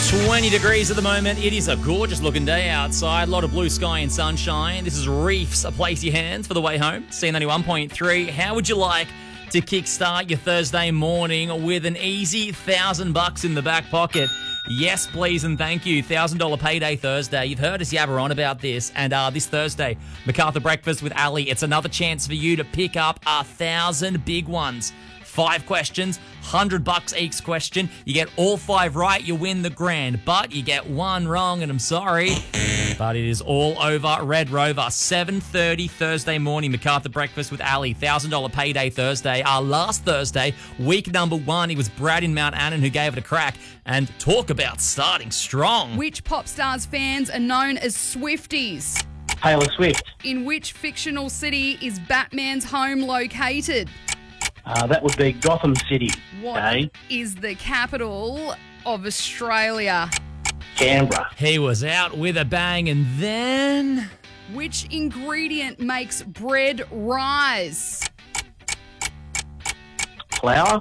20 degrees at the moment. It is a gorgeous looking day outside. A lot of blue sky and sunshine. This is Reefs. Place your hands for the way home. C91.3. How would you like to kickstart your Thursday morning with an easy $1,000 in the back pocket? Yes, please, and thank you. $1,000 payday Thursday. You've heard us yabber on about this. And this Thursday, MacArthur Breakfast with Ali. It's another chance for you to pick up 1,000 big ones. 5 questions, $100 each question. You get all 5 right, you win the grand. But you get 1 wrong, and I'm sorry, but it is all over. Red Rover, 7:30 Thursday morning, MacArthur Breakfast with Ali. $1,000 payday Thursday. Last Thursday, week number 1, it was Brad in Mount Annan who gave it a crack. And talk about starting strong. Which pop stars fans are known as Swifties? Taylor Swift. In which fictional city is Batman's home located? That would be Gotham City. What is the capital of Australia? Canberra. He was out with a bang, and then... Which ingredient makes bread rise? Flour.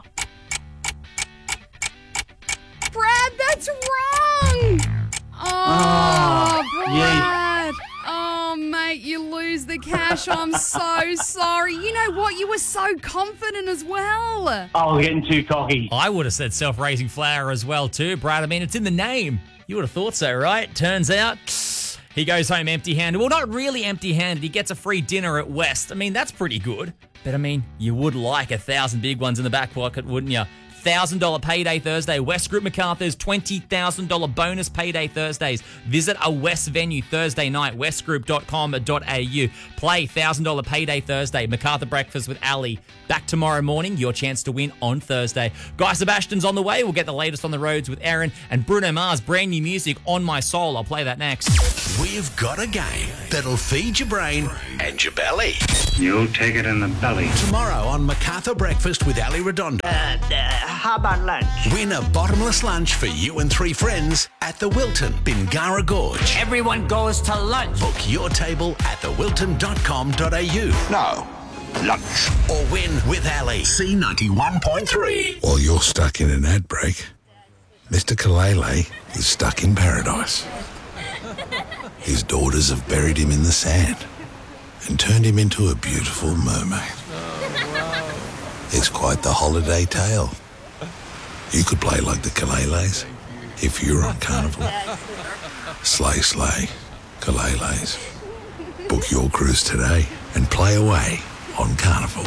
Brad, that's wrong! Oh, Brad. Oh, mate, you lose the cash. I'm so sorry. You know what? You were so confident as well. Oh, getting too cocky. I would have said self-raising flour as well too, Brad. I mean, it's in the name. You would have thought so, right? Turns out he goes home empty-handed. Well, not really empty-handed. He gets a free dinner at West. I mean, that's pretty good. But, I mean, you would like 1,000 big ones in the back pocket, wouldn't you? $1,000 payday Thursday. West Group MacArthur's $20,000 bonus payday Thursdays. Visit a West venue Thursday night, westgroup.com.au. Play $1,000 payday Thursday. MacArthur Breakfast with Ali. Back tomorrow morning, your chance to win on Thursday. Guy Sebastian's on the way. We'll get the latest on the roads with Aaron and Bruno Mars. Brand new music, On My Soul. I'll play that next. We've got a game that'll feed your brain and your belly. You'll take it in the belly. Tomorrow on MacArthur Breakfast with Ali Redondo. How about lunch? Win a bottomless lunch for you and 3 friends at the Wilton, Bingara Gorge. Everyone goes to lunch. Book your table at thewilton.com.au. No. Lunch. Or win with Ali. C91.3. While you're stuck in an ad break, Mr. Kalele is stuck in paradise. His daughters have buried him in the sand and turned him into a beautiful mermaid. It's quite the holiday tale. You could play like the Kaleles if you were on Carnival. Slay, slay, Kaleles. Book your cruise today and play away on Carnival.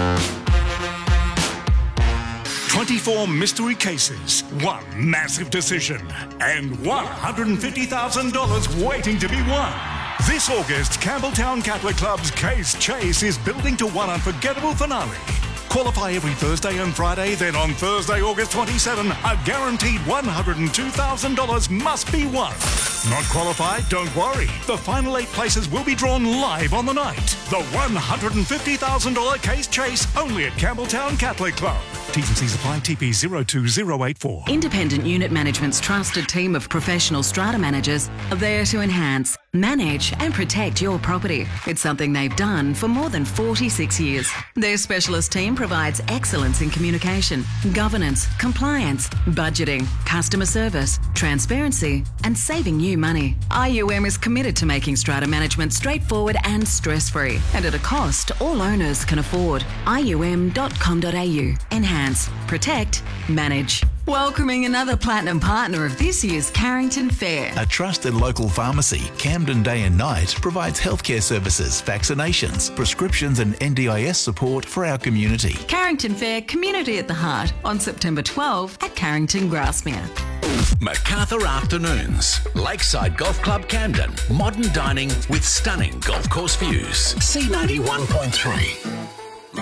24 mystery cases, 1 massive decision, and $150,000 waiting to be won. This August, Campbelltown Catholic Club's Case Chase is building to one unforgettable finale. Qualify every Thursday and Friday, then on Thursday, August 27, a guaranteed $102,000 must be won. Not qualified? Don't worry. The final 8 places will be drawn live on the night. The $150,000 Case Chase, only at Campbelltown Catholic Club. T's and C's apply. TP 02084. Independent Unit Management's trusted team of professional strata managers are there to enhance, manage and protect your property. It's something they've done for more than 46 years. Their specialist team provides excellence in communication, governance, compliance, budgeting, customer service, transparency and saving you money. IUM is committed to making strata management straightforward and stress-free and at a cost all owners can afford. IUM.com.au. Enhance, protect, manage. Welcoming another platinum partner of this year's Carrington Fair. A trusted local pharmacy, Camden Day and Night, provides healthcare services, vaccinations, prescriptions and NDIS support for our community. Carrington Fair, community at the heart, on September 12 at Carrington Grassmere. MacArthur Afternoons. Lakeside Golf Club Camden. Modern dining with stunning golf course views. C91.3.